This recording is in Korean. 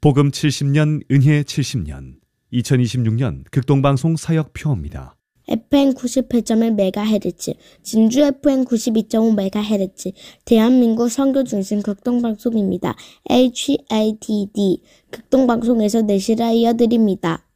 복음 70년, 은혜 70년, 2026년 극동방송 사역표입니다. FM 98.1MHz, 진주 FM 92.5MHz, 대한민국 선교중심 극동방송입니다. HATD, 극동방송에서 내시라 이어드립니다.